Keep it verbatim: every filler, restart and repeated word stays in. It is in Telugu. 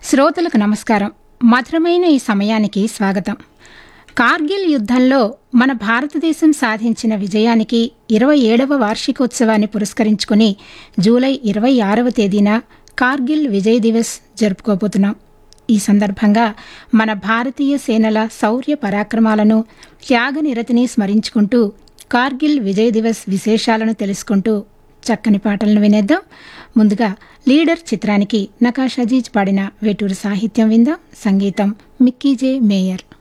శ్రోతలకు నమస్కారం. మధురమైన ఈ సమయానికి స్వాగతం. కార్గిల్ యుద్ధంలో మన భారతదేశం సాధించిన విజయానికి ఇరవై ఏడవ వార్షికోత్సవాన్ని పురస్కరించుకుని జూలై ఇరవై ఆరవ తేదీన కార్గిల్ విజయ్ దివస్ జరుపుకోబోతున్నాం. ఈ సందర్భంగా మన భారతీయ సేనల శౌర్య పరాక్రమాలను, త్యాగనిరతిని స్మరించుకుంటూ కార్గిల్ విజయ్ దివస్ విశేషాలను తెలుసుకుంటూ చక్కని పాటలను వినేద్దాం. ముందుగా లీడర్ చిత్రానికి నకాష్ అజీజ్ పాడిన వేటూరు సాహిత్యం విందాం. సంగీతం మిక్కీ జే మేయర్.